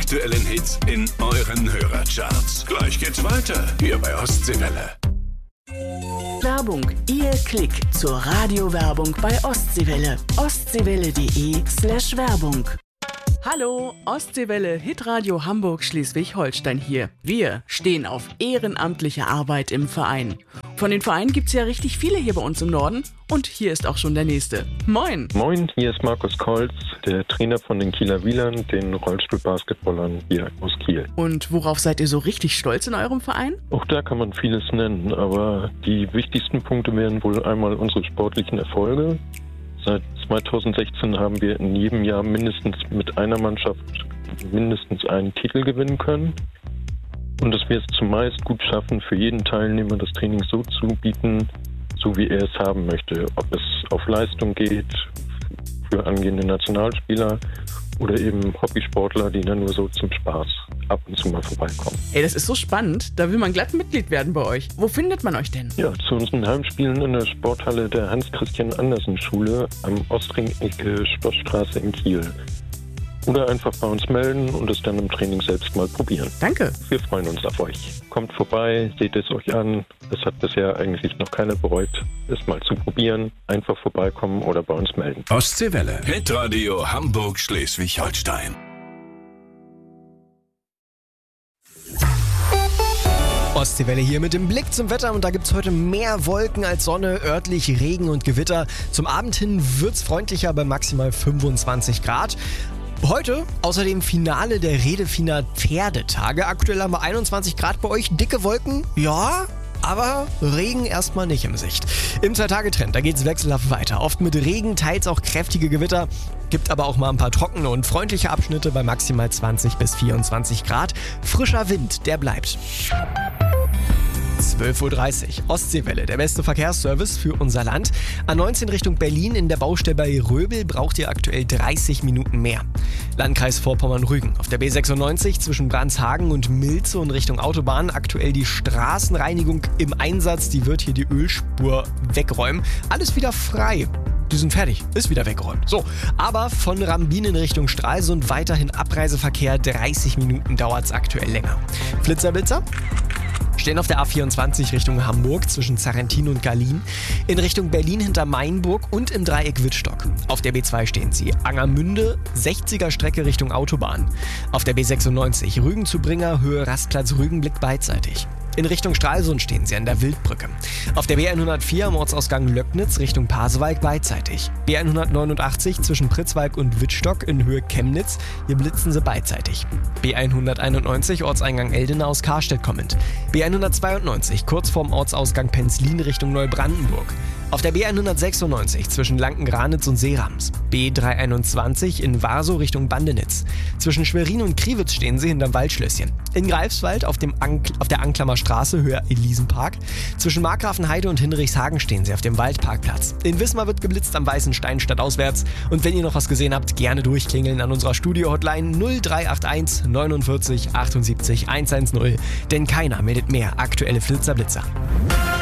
aktuellen Hits in euren Hörercharts. Gleich geht's weiter, hier bei Ostseewelle. Werbung. Ihr Klick zur Radiowerbung bei Ostseewelle. ostseewelle.de/Werbung. Hallo, Ostseewelle, Hitradio Hamburg Schleswig-Holstein hier. Wir stehen auf ehrenamtliche Arbeit im Verein. Von den Vereinen gibt's ja richtig viele hier bei uns im Norden. Und hier ist auch schon der nächste. Moin! Moin, hier ist Markus Kolz, der Trainer von den Kieler Wielern, den Rollstuhlbasketballern hier aus Kiel. Und worauf seid ihr so richtig stolz in eurem Verein? Auch da kann man vieles nennen, aber die wichtigsten Punkte wären wohl einmal unsere sportlichen Erfolge. Seit 2016 haben wir in jedem Jahr mindestens mit einer Mannschaft mindestens einen Titel gewinnen können. Und dass wir es zumeist gut schaffen, für jeden Teilnehmer das Training so zu bieten, so wie er es haben möchte. Ob es auf Leistung geht, für angehende Nationalspieler oder eben Hobbysportler, die dann nur so zum Spaß ab und zu mal vorbeikommen. Ey, das ist so spannend. Da will man glatt Mitglied werden bei euch. Wo findet man euch denn? Ja, zu unseren Heimspielen in der Sporthalle der Hans-Christian-Andersen-Schule am Ostring-Ecke Schlossstraße in Kiel. Oder einfach bei uns melden und es dann im Training selbst mal probieren. Danke. Wir freuen uns auf euch. Kommt vorbei, seht es euch an. Es hat bisher eigentlich noch keiner bereut, es mal zu probieren. Einfach vorbeikommen oder bei uns melden. Ostseewelle. Hitradio Hamburg Schleswig-Holstein. Ostseewelle hier mit dem Blick zum Wetter und da gibt's heute mehr Wolken als Sonne, örtlich Regen und Gewitter. Zum Abend hin wird's freundlicher bei maximal 25 Grad. Heute außerdem Finale der Redefiner Pferdetage. Aktuell haben wir 21 Grad bei euch, dicke Wolken, ja, aber Regen erstmal nicht im Sicht. Im 2-Tage-Trend, da geht's wechselhaft weiter. Oft mit Regen, teils auch kräftige Gewitter. Gibt aber auch mal ein paar trockene und freundliche Abschnitte bei maximal 20 bis 24 Grad. Frischer Wind, der bleibt. 12.30 Uhr, Ostseewelle, der beste Verkehrsservice für unser Land. A19 Richtung Berlin in der Baustelle bei Röbel braucht ihr aktuell 30 Minuten mehr. Landkreis Vorpommern-Rügen. Auf der B96 zwischen Brandshagen und Milze und Richtung Autobahn aktuell die Straßenreinigung im Einsatz. Die wird hier die Ölspur wegräumen. Alles wieder frei. Die sind fertig, ist wieder weggeräumt. So, aber von Rambin in Richtung Stralsund weiterhin Abreiseverkehr. 30 Minuten dauert's aktuell länger. Flitzer-Blitzer stehen auf der A24 Richtung Hamburg zwischen Zarrentin und Gallien, in Richtung Berlin hinter Mainburg und im Dreieck Wittstock. Auf der B2 stehen sie Angermünde, 60er Strecke Richtung Autobahn. Auf der B96 Rügen zu Bringer, Höhe Rastplatz Rügenblick beidseitig. In Richtung Stralsund stehen sie an der Wildbrücke. Auf der B104 am Ortsausgang Löcknitz Richtung Pasewalk beidseitig. B189 zwischen Pritzwalk und Wittstock in Höhe Chemnitz, hier blitzen sie beidseitig. B191 Ortseingang Eldena aus Karstedt kommend. B192 kurz vorm Ortsausgang Penzlin Richtung Neubrandenburg. Auf der B196 zwischen Lanken-Granitz und Seerams. B321 in Warsow Richtung Bandenitz. Zwischen Schwerin und Kriwitz stehen sie hinterm Waldschlösschen. In Greifswald auf der Anklammer Straße, Höhe Elisenpark. Zwischen Markgrafenheide und Hinrichshagen stehen sie auf dem Waldparkplatz. In Wismar wird geblitzt am Weißen Stein stadtauswärts. Und wenn ihr noch was gesehen habt, gerne durchklingeln an unserer Studio-Hotline 0381 49 78 110. Denn keiner meldet mehr aktuelle Flitzer-Blitzer.